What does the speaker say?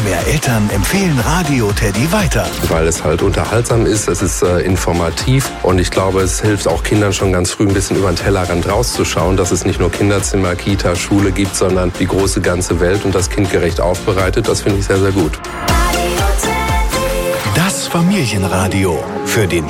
mehr Eltern empfehlen Radio Teddy weiter. Weil es halt unterhaltsam ist, es ist informativ und ich glaube, es hilft auch Kindern schon ganz früh ein bisschen über den Tellerrand rauszuschauen, dass es nicht nur Kinderzimmer, Kita, Schule gibt, sondern die große ganze Welt und das kindgerecht aufbereitet. Das finde ich sehr, sehr gut. Das Familienradio für den